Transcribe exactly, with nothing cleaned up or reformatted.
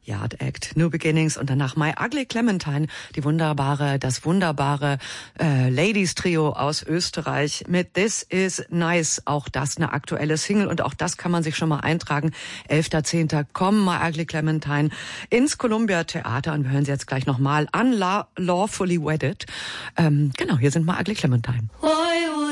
Yard Act, New Beginnings und danach My Ugly Clementine, die wunderbare, das wunderbare äh, Ladies-Trio aus Österreich mit This Is Nice. Auch das eine aktuelle Single und auch das kann man sich schon mal eintragen. elfter zehnter kommen My Ugly Clementine ins Columbia Theater und wir hören sie jetzt gleich nochmal. Unlawfully Wedded. Ähm, genau, hier sind My Ugly Clementine.